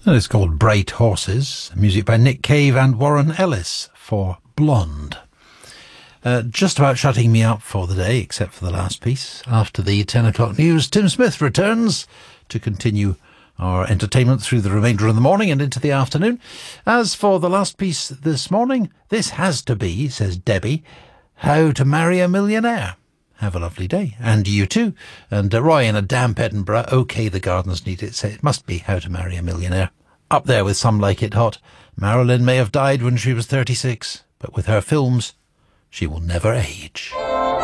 And it's called Bright Horses, music by Nick Cave and Warren Ellis for Blonde. Just about shutting me up for the day, except for the last piece. After the 10 o'clock news, Tim Smith returns to continue our entertainment through the remainder of the morning and into the afternoon. As for the last piece this morning, this has to be, says Debbie, How to Marry a Millionaire. Have a lovely day. And you too. And Roy in a damp Edinburgh, OK, the gardens need it. Say it must be How to Marry a Millionaire. Up there with Some Like It Hot. Marilyn may have died when she was 36, but with her films, she will never age.